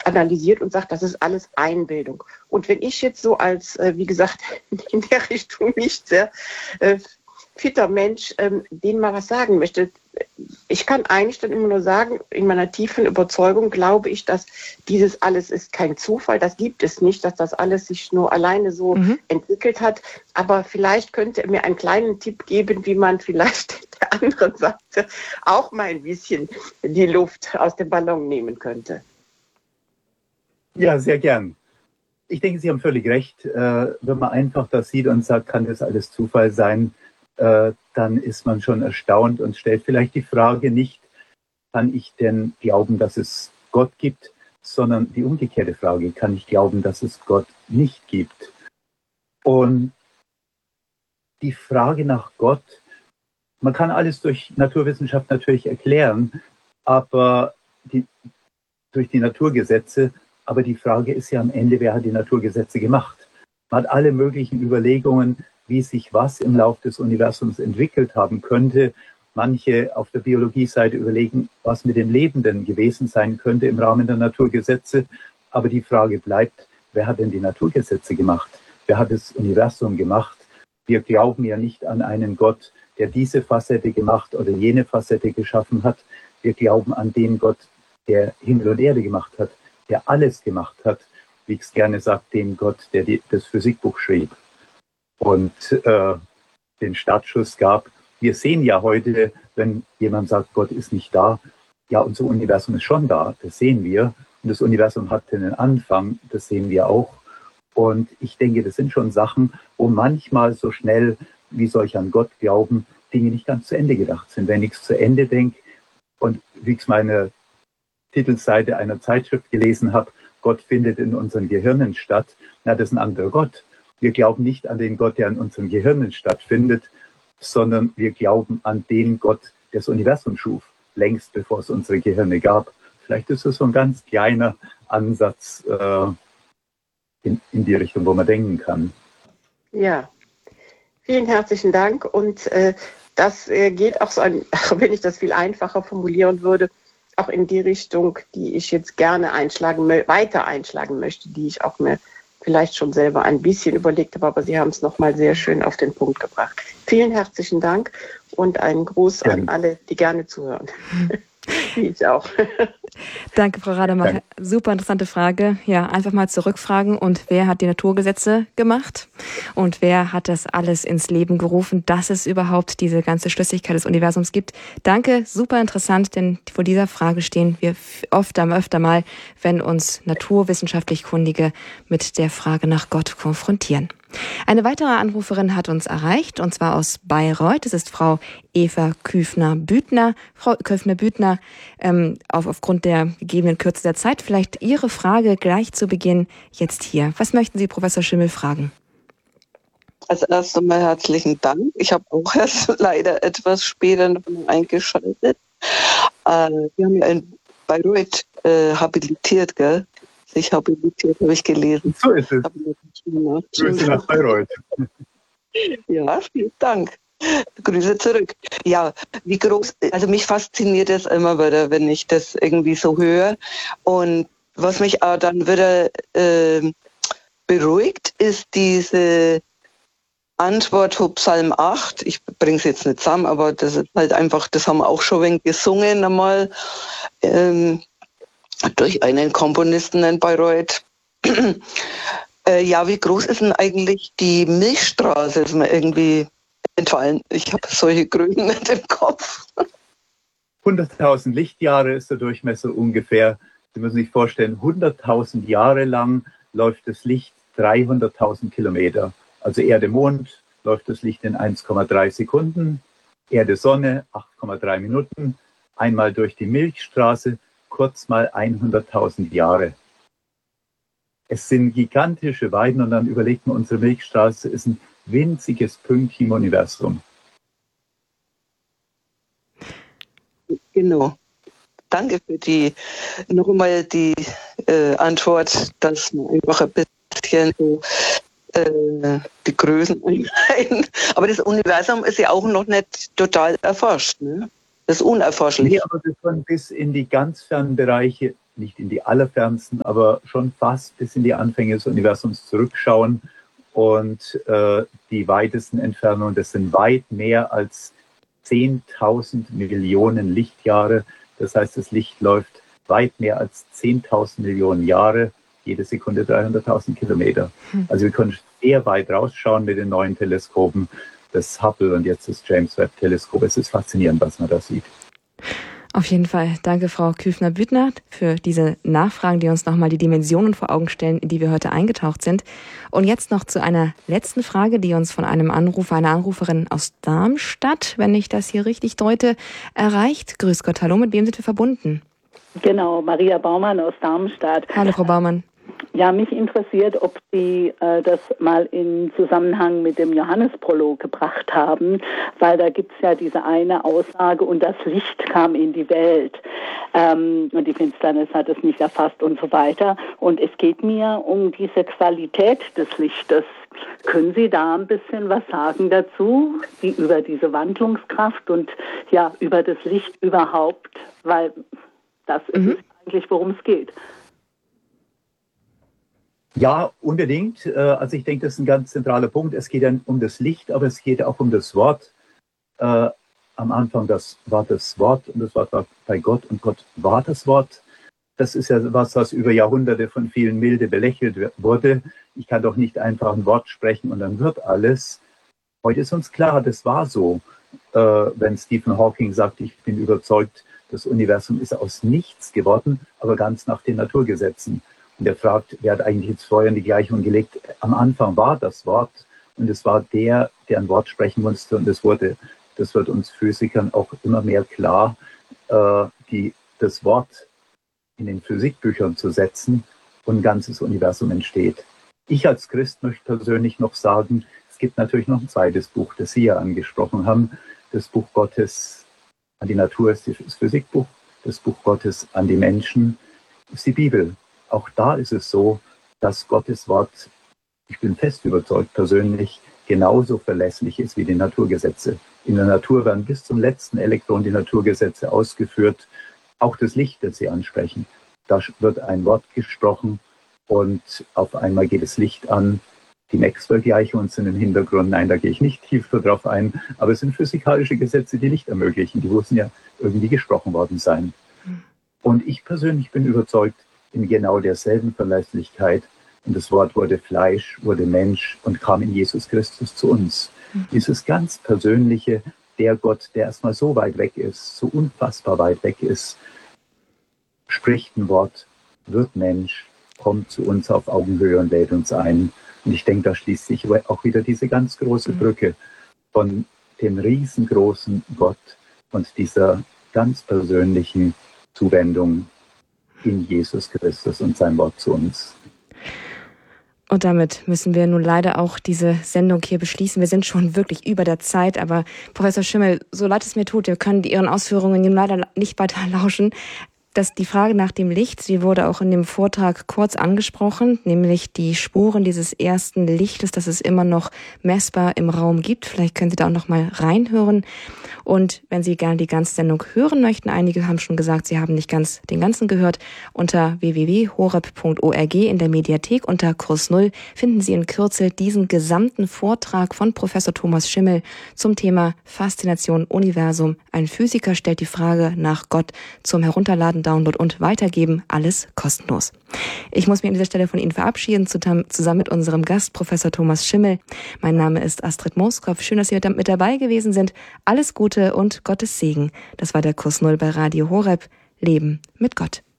analysiert und sagt, das ist alles Einbildung. Und wenn ich jetzt so als, wie gesagt, in der Richtung nicht sehr fitter Mensch, denen mal was sagen möchte, ich kann eigentlich dann immer nur sagen, in meiner tiefen Überzeugung glaube ich, dass dieses alles ist kein Zufall, das gibt es nicht, dass das alles sich nur alleine so entwickelt hat. Aber vielleicht könnte er mir einen kleinen Tipp geben, wie man vielleicht der anderen Seite auch mal ein bisschen die Luft aus dem Ballon nehmen könnte. Ja, sehr gern. Ich denke, Sie haben völlig recht. Wenn man einfach das sieht und sagt, kann das alles Zufall sein, dann ist man schon erstaunt und stellt vielleicht die Frage nicht, kann ich denn glauben, dass es Gott gibt, sondern die umgekehrte Frage, kann ich glauben, dass es Gott nicht gibt? Und die Frage nach Gott, man kann alles durch Naturwissenschaft natürlich erklären, aber durch die Naturgesetze, aber die Frage ist ja am Ende, wer hat die Naturgesetze gemacht? Man hat alle möglichen Überlegungen, wie sich was im Lauf des Universums entwickelt haben könnte. Manche auf der Biologie-Seite überlegen, was mit den Lebenden gewesen sein könnte im Rahmen der Naturgesetze. Aber die Frage bleibt, wer hat denn die Naturgesetze gemacht? Wer hat das Universum gemacht? Wir glauben ja nicht an einen Gott, der diese Facette gemacht oder jene Facette geschaffen hat. Wir glauben an den Gott, der Himmel und Erde gemacht hat, der alles gemacht hat. Wie ich es gerne sage, den Gott, der das Physikbuch schrieb und den Startschuss gab. Wir sehen ja heute, wenn jemand sagt, Gott ist nicht da, ja, unser Universum ist schon da, das sehen wir. Und das Universum hat einen Anfang, das sehen wir auch. Und ich denke, das sind schon Sachen, wo manchmal so schnell, wie soll ich an Gott glauben, Dinge nicht ganz zu Ende gedacht sind. Wenn ich es zu Ende denke und wie ich es meine Titelseite einer Zeitschrift gelesen habe, Gott findet in unseren Gehirnen statt, na, das ist ein anderer Gott. Wir glauben nicht an den Gott, der in unseren Gehirnen stattfindet, sondern wir glauben an den Gott, der das Universum schuf, längst bevor es unsere Gehirne gab. Vielleicht ist es so ein ganz kleiner Ansatz in die Richtung, wo man denken kann. Ja, vielen herzlichen Dank. Und das geht auch so, wenn ich das viel einfacher formulieren würde, auch in die Richtung, die ich jetzt gerne weiter einschlagen möchte, die ich auch mir vielleicht schon selber ein bisschen überlegt habe, aber Sie haben es nochmal sehr schön auf den Punkt gebracht. Vielen herzlichen Dank und einen Gruß an alle, die gerne zuhören. Wie ich auch. Danke, Frau Rademacher. Super interessante Frage. Ja, einfach mal zurückfragen. Und wer hat die Naturgesetze gemacht? Und wer hat das alles ins Leben gerufen, dass es überhaupt diese ganze Schlüssigkeit des Universums gibt? Danke, super interessant, denn vor dieser Frage stehen wir öfter mal, wenn uns naturwissenschaftlich Kundige mit der Frage nach Gott konfrontieren. Eine weitere Anruferin hat uns erreicht, und zwar aus Bayreuth. Das ist Frau Eva Küfner-Büthner. Frau Küfner-Büthner, aufgrund der gegebenen Kürze der Zeit, vielleicht Ihre Frage gleich zu Beginn jetzt hier. Was möchten Sie Professor Schimmel fragen? Also erst einmal herzlichen Dank. Ich habe auch erst leider etwas später eingeschaltet. Wir haben ja in Bayreuth habilitiert, gell? Sich habilitiert, habe ich gelesen. So ist es. Grüße nach Bayreuth. Ja, vielen Dank. Grüße zurück. Ja, wie groß, also mich fasziniert das immer wieder, wenn ich das irgendwie so höre. Und was mich auch dann wieder beruhigt, ist diese Antwort von Psalm 8. Ich bringe es jetzt nicht zusammen, aber das ist halt einfach, das haben wir auch schon ein wenig gesungen einmal. Durch einen Komponisten in Bayreuth. Ja, wie groß ist denn eigentlich die Milchstraße? Ist mir irgendwie entfallen. Ich habe solche Größen nicht im Kopf. 100.000 Lichtjahre ist der Durchmesser ungefähr. Sie müssen sich vorstellen, 100.000 Jahre lang läuft das Licht 300.000 Kilometer. Also Erde-Mond läuft das Licht in 1,3 Sekunden. Erde-Sonne 8,3 Minuten. Einmal durch die Milchstraße, kurz mal 100.000 Jahre. Es sind gigantische Weiden und dann überlegt man, unsere Milchstraße ist ein winziges Pünktchen im Universum. Genau. Danke für noch einmal die Antwort, dass man einfach ein bisschen so die Größen einschneiden. Aber das Universum ist ja auch noch nicht total erforscht, ne? Das ist unerforschlich. Nee, aber wir können bis in die ganz fernen Bereiche nicht in die allerfernsten, aber schon fast bis in die Anfänge des Universums zurückschauen. Und die weitesten Entfernungen, das sind weit mehr als 10.000 Millionen Lichtjahre. Das heißt, das Licht läuft weit mehr als 10.000 Millionen Jahre, jede Sekunde 300.000 Kilometer. Also wir können sehr weit rausschauen mit den neuen Teleskopen, das Hubble und jetzt das James Webb-Teleskop. Es ist faszinierend, was man da sieht. Auf jeden Fall. Danke, Frau Küfner-Büttner, für diese Nachfragen, die uns nochmal die Dimensionen vor Augen stellen, in die wir heute eingetaucht sind. Und jetzt noch zu einer letzten Frage, die uns von einem Anrufer, einer Anruferin aus Darmstadt, wenn ich das hier richtig deute, erreicht. Grüß Gott, hallo, mit wem sind wir verbunden? Genau, Maria Baumann aus Darmstadt. Hallo, Frau Baumann. Ja, mich interessiert, ob Sie das mal in Zusammenhang mit dem Johannesprolog gebracht haben, weil da gibt's ja diese eine Aussage, und das Licht kam in die Welt und die Finsternis hat es nicht erfasst und so weiter. Und es geht mir um diese Qualität des Lichtes. Können Sie da ein bisschen was sagen dazu, über diese Wandlungskraft und ja, über das Licht überhaupt, weil das ist eigentlich, worum es geht. Ja, unbedingt. Also ich denke, das ist ein ganz zentraler Punkt. Es geht dann um das Licht, aber es geht auch um das Wort. Am Anfang war das Wort und das Wort war bei Gott und Gott war das Wort. Das ist ja was über Jahrhunderte von vielen milde belächelt wurde. Ich kann doch nicht einfach ein Wort sprechen und dann wird alles. Heute ist uns klar, das war so. Wenn Stephen Hawking sagt, ich bin überzeugt, das Universum ist aus nichts geworden, aber ganz nach den Naturgesetzen. Und er fragt, wer hat eigentlich jetzt Feuer in die Gleichung gelegt? Am Anfang war das Wort und es war der ein Wort sprechen musste und das wird uns Physikern auch immer mehr klar, das Wort in den Physikbüchern zu setzen und ein ganzes Universum entsteht. Ich als Christ möchte persönlich noch sagen, es gibt natürlich noch ein zweites Buch, das Sie ja angesprochen haben. Das Buch Gottes an die Natur ist das Physikbuch, das Buch Gottes an die Menschen ist die Bibel. Auch da ist es so, dass Gottes Wort, ich bin fest überzeugt persönlich, genauso verlässlich ist wie die Naturgesetze. In der Natur werden bis zum letzten Elektron die Naturgesetze ausgeführt, auch das Licht, das Sie ansprechen. Da wird ein Wort gesprochen und auf einmal geht das Licht an. Die Maxwell-Gleichungen sind im Hintergrund. Nein, da gehe ich nicht tiefer drauf ein. Aber es sind physikalische Gesetze, die Licht ermöglichen. Die müssen ja irgendwie gesprochen worden sein. Und ich persönlich bin überzeugt, in genau derselben Verlässlichkeit. Und das Wort wurde Fleisch, wurde Mensch und kam in Jesus Christus zu uns. Dieses ganz Persönliche, der Gott, der erstmal so weit weg ist, so unfassbar weit weg ist, spricht ein Wort, wird Mensch, kommt zu uns auf Augenhöhe und lädt uns ein. Und ich denke, da schließt sich auch wieder diese ganz große Brücke von dem riesengroßen Gott und dieser ganz persönlichen Zuwendung in Jesus Christus und sein Wort zu uns. Und damit müssen wir nun leider auch diese Sendung hier beschließen. Wir sind schon wirklich über der Zeit, aber Professor Schimmel, so leid es mir tut, wir können Ihren Ausführungen nun leider nicht weiter lauschen. Die Frage nach dem Licht, sie wurde auch in dem Vortrag kurz angesprochen, nämlich die Spuren dieses ersten Lichtes, das es immer noch messbar im Raum gibt. Vielleicht können Sie da auch noch mal reinhören. Und wenn Sie gerne die ganze Sendung hören möchten, einige haben schon gesagt, sie haben nicht ganz den ganzen gehört, unter www.horeb.org in der Mediathek unter Kurs 0 finden Sie in Kürze diesen gesamten Vortrag von Professor Thomas Schimmel zum Thema Faszination Universum. Ein Physiker stellt die Frage nach Gott zum Herunterladen, Download und Weitergeben, alles kostenlos. Ich muss mich an dieser Stelle von Ihnen verabschieden, zusammen mit unserem Gast, Professor Thomas Schimmel. Mein Name ist Astrid Mooskopf. Schön, dass Sie mit dabei gewesen sind. Alles Gute und Gottes Segen. Das war der Kurs 0 bei Radio Horeb. Leben mit Gott.